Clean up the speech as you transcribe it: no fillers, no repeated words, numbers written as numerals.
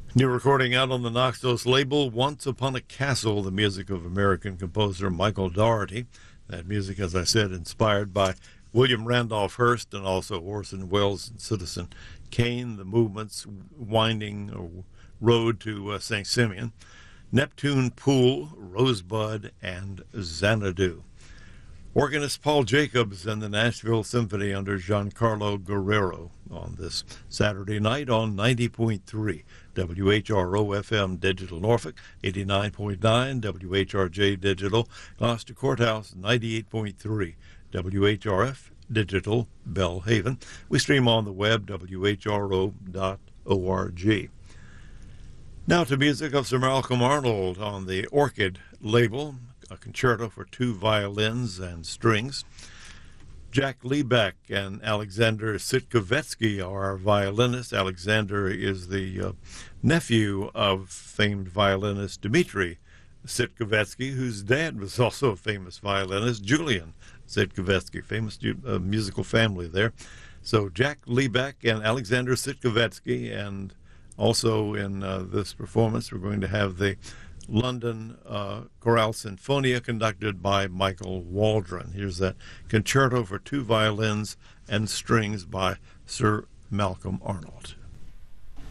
New recording out on the Naxos label, Once Upon a Castle, the music of American composer Michael Dougherty. That music, as I said, inspired by William Randolph Hearst and also Orson Welles and Citizen Kane, the movement's winding road to St. Simeon. Neptune Pool, Rosebud, and Xanadu. Organist Paul Jacobs and the Nashville Symphony under Giancarlo Guerrero on this Saturday night on 90.3 WHRO FM Digital Norfolk, 89.9 WHRJ Digital Gloucester Courthouse, 98.3 WHRF Digital Belhaven. We stream on the web, whro.org. Now to music of Sir Malcolm Arnold on the Orchid label, a concerto for two violins and strings. Jack Liebeck and Alexander Sitkovetsky are our violinists. Alexander is the nephew of famed violinist Dmitri Sitkovetsky, whose dad was also a famous violinist, Julian Sitkovetsky, famous musical family there. So Jack Liebeck and Alexander Sitkovetsky, and also in this performance we're going to have the London Chorale Sinfonia conducted by Michael Waldron. Here's that concerto for two violins and strings by Sir Malcolm Arnold.